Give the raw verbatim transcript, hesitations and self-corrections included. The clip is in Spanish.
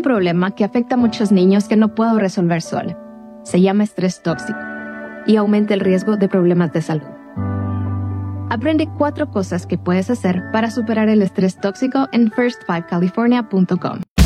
problema que afecta a muchos niños que no puedo resolver sola. Se llama estrés tóxico y aumenta el riesgo de problemas de salud. Aprende cuatro cosas que puedes hacer para superar el estrés tóxico en first five california punto com.